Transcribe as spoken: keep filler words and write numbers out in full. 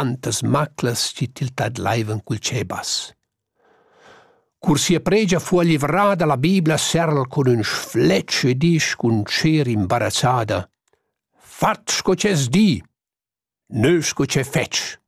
tantas maclas chi til tad laivan cul cebas. Cur sia pregia fu livrada la Biblia serl con un sfletsch e dis cun cer imbarazzada. Fat sco c'es di, nö sco c'è fetch.